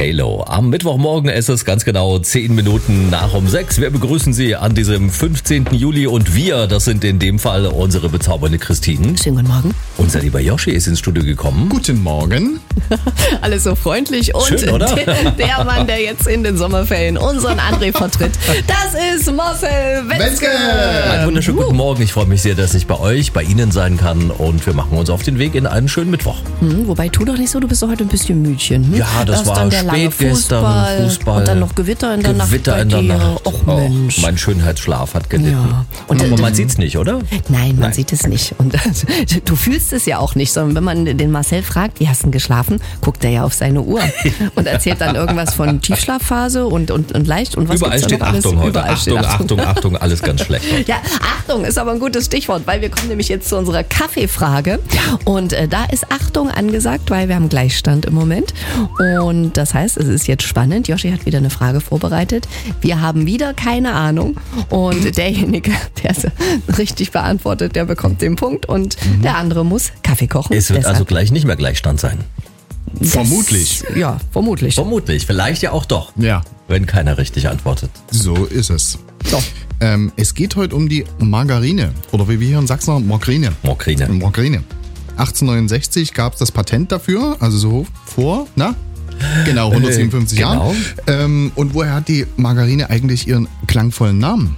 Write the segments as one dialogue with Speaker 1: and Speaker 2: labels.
Speaker 1: Halo. Am Mittwochmorgen ist es ganz genau 10 Minuten nach um 6. Wir begrüßen Sie an diesem 15. Juli und wir, das sind in dem Fall unsere bezaubernde Christine.
Speaker 2: Schönen guten Morgen.
Speaker 1: Unser lieber Yoshi ist ins Studio gekommen.
Speaker 3: Guten Morgen.
Speaker 2: Alles so freundlich und
Speaker 1: Schön, oder?
Speaker 2: der Mann, der jetzt in den Sommerferien unseren André vertritt, das ist Marcel Wetzke.
Speaker 1: Einen wunderschönen guten Morgen. Ich freue mich sehr, dass ich bei euch, bei Ihnen sein kann und wir machen uns auf den Weg in einen schönen Mittwoch.
Speaker 2: Wobei, tu doch nicht so, du bist doch heute ein bisschen müdchen. Hm?
Speaker 1: Ja, das
Speaker 2: Erst
Speaker 1: war
Speaker 2: dann der lange
Speaker 1: spät gestern. Fußball.
Speaker 2: Und dann noch Gewitter in der Nacht.
Speaker 1: Gewitter
Speaker 2: bei
Speaker 1: in der
Speaker 2: dir.
Speaker 1: Nacht.
Speaker 2: Och Mensch.
Speaker 1: Mein Schönheitsschlaf hat gelitten.
Speaker 2: Ja.
Speaker 1: Und
Speaker 2: Und,
Speaker 1: man sieht's nicht, oder?
Speaker 2: Nein, man sieht es nicht. Und du fühlst es ja auch nicht, sondern wenn man den Marcel fragt, wie hast du denn geschlafen, guckt er ja auf seine Uhr und erzählt dann irgendwas von Tiefschlafphase und leicht und was
Speaker 1: Überall
Speaker 2: gibt's da
Speaker 1: steht
Speaker 2: noch alles?
Speaker 1: Achtung heute.
Speaker 2: Überall steht
Speaker 1: Achtung, alles ganz schlecht.
Speaker 2: Ja, Achtung ist aber ein gutes Stichwort, weil wir kommen nämlich jetzt zu unserer Kaffeefrage. Und da ist Achtung angesagt, weil wir haben Gleichstand im Moment. Und das heißt, es ist jetzt spannend. Joshi hat wieder eine Frage vorbereitet. Wir haben wieder keine Ahnung. Und derjenige, der es richtig beantwortet, der bekommt den Punkt. Und der andere muss Kaffee kochen.
Speaker 1: Es wird
Speaker 2: Deshalb-
Speaker 1: also gleich nicht mehr Gleichstand sein.
Speaker 3: Vermutlich.
Speaker 2: Ja, vermutlich.
Speaker 1: Vermutlich, vielleicht ja auch doch,
Speaker 3: Ja,
Speaker 1: wenn keiner richtig antwortet.
Speaker 3: so ist es.
Speaker 2: So.
Speaker 3: Es geht heute um die Margarine. Oder wie wir hier in Sachsen sagen, Margarine.
Speaker 1: Mokrine.
Speaker 3: Margarine. 1869 gab es das Patent dafür, also so vor, Genau, 157
Speaker 1: genau.
Speaker 3: Jahren. Und woher hat die Margarine eigentlich ihren klangvollen Namen?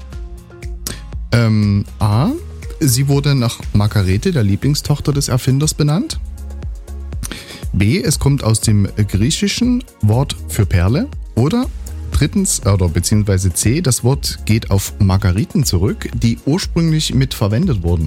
Speaker 3: A. Sie wurde nach Margarete, der Lieblingstochter des Erfinders, benannt. B. Es kommt aus dem griechischen Wort für Perle. Oder drittens, oder beziehungsweise C. Das Wort geht auf Margariten zurück, die ursprünglich mit verwendet wurden.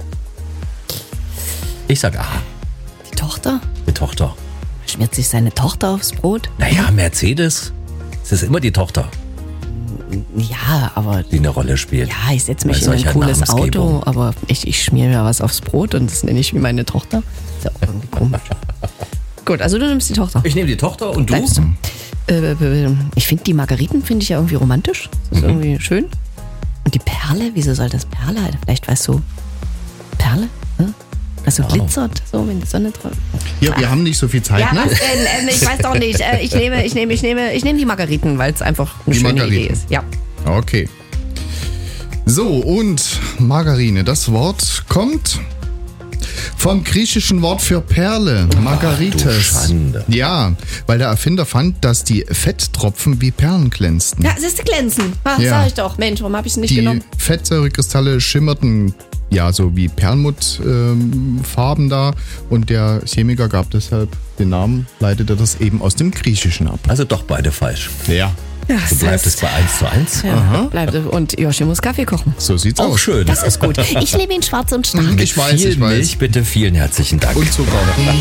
Speaker 1: Ich sag A,
Speaker 2: Die Tochter?
Speaker 1: die Tochter.
Speaker 2: Schmiert sich seine Tochter aufs Brot?
Speaker 1: Naja, Mercedes. Es ist immer die Tochter,
Speaker 2: Ja, aber
Speaker 1: die eine Rolle spielt.
Speaker 2: ja, ich setze mich
Speaker 1: Bei
Speaker 2: in ein
Speaker 1: solcher
Speaker 2: cooles
Speaker 1: Namensgebung.
Speaker 2: Auto, aber ich schmier mir was aufs Brot und das nenne ich wie meine Tochter. Ist ja auch irgendwie komisch. Gut, also du nimmst die Tochter.
Speaker 1: Ich nehme die Tochter und du?
Speaker 2: Bleibst du? Ich finde die Margariten finde ich ja irgendwie romantisch. Das ist irgendwie schön. Und die Perle, wieso soll das Perle? Vielleicht weißt du Perle? Hm? Was so glitzert, so wenn die Sonne drauf.
Speaker 3: Hier, wir haben nicht so viel Zeit,
Speaker 2: Ja,
Speaker 3: ne?
Speaker 2: was denn? Ich weiß doch nicht. Ich nehme die Margariten, weil es einfach eine
Speaker 3: Die
Speaker 2: schöne
Speaker 3: Margariten.
Speaker 2: Idee ist. Ja.
Speaker 3: Okay. So, und Margarine. Das Wort kommt vom griechischen Wort für Perle, Margarites.
Speaker 1: du Schande.
Speaker 3: Ja, weil der Erfinder fand, dass die Fetttropfen wie Perlen glänzten.
Speaker 2: Ja, es ist glänzen.
Speaker 3: Ja.
Speaker 2: Sag ich doch. Mensch, warum habe ich es nicht
Speaker 3: Die
Speaker 2: genommen?
Speaker 3: Fettsäurekristalle schimmerten ja so wie Perlmuttfarben da und der Chemiker gab deshalb den Namen, leitete das eben aus dem Griechischen ab.
Speaker 1: Also doch beide falsch.
Speaker 3: Ja,
Speaker 2: Ja,
Speaker 1: So bleibt es bei 1:1.
Speaker 2: Ja, bleibt es. Und Joshi muss Kaffee kochen.
Speaker 3: so sieht's
Speaker 1: Auch
Speaker 3: aus.
Speaker 1: schön.
Speaker 2: Das ist gut. Ich nehme ihn schwarz und stark.
Speaker 3: Ich weiß,
Speaker 1: Viel
Speaker 3: ich weiß.
Speaker 1: Milch, bitte, vielen herzlichen Dank.
Speaker 3: Und Zucker.